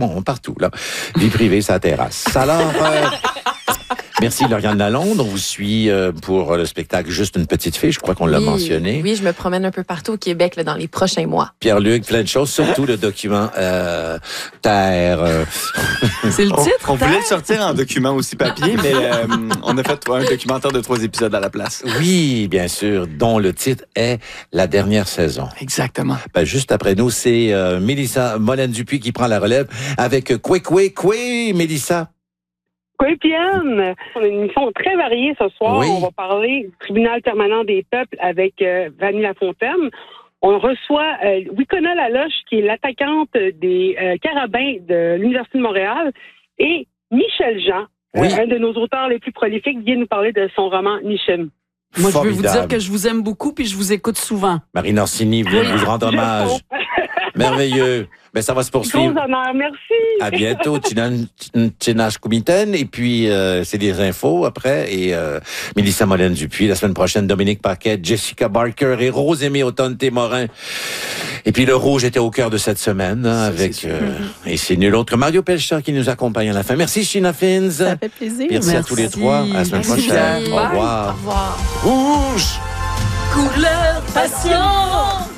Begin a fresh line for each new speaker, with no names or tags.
bon, partout, là. Vie privée, sa terrasse. Alors, merci Lauriane Lalonde. On vous suit pour le spectacle Juste une petite fille. Je crois qu'on l'a mentionné.
Oui, je me promène un peu partout au Québec là, dans les prochains mois.
Pierre-Luc, plein de choses, surtout le document Terre.
C'est le titre?
On voulait le sortir en document aussi papier, mais on a fait un documentaire de 3 épisodes à la place.
Oui, bien sûr, dont le titre est La dernière saison.
Exactement.
Ben, juste après nous, c'est Mélissa Molène-Dupuis qui prend la relève avec Koué, Mélissa.
Oui, Piane. On a une émission très variée ce soir.
Oui.
On va parler du tribunal permanent des peuples avec Vanny Lafontaine. On reçoit Wikona Laloche, qui est l'attaquante des Carabins de l'Université de Montréal, et Michel Jean, un de nos auteurs les plus prolifiques, vient nous parler de son roman Nichem.
Moi, je veux vous
Formidable.
dire que je vous aime beaucoup puis je vous écoute souvent.
Marie Orsini vient vous rendre hommage. Merveilleux. Ben, ça va se poursuivre.
Gros honneur, merci.
À bientôt, Tinache Koumitaine. Et puis, c'est des infos après. Et Mélissa Molène-Dupuis. La semaine prochaine, Dominique Paquet, Jessica Barker et Rose-Aimée Automne-Témorin. Et puis, le rouge était au cœur de cette semaine, hein, avec... et c'est nul autre que Mario Pelcher qui nous accompagne à la fin. Merci, Sheena Fins.
Ça fait plaisir.
Merci à tous les trois. À la semaine
Merci.
prochaine.
Bye.
Au revoir.
Au revoir.
Rouge!
Couleur passion!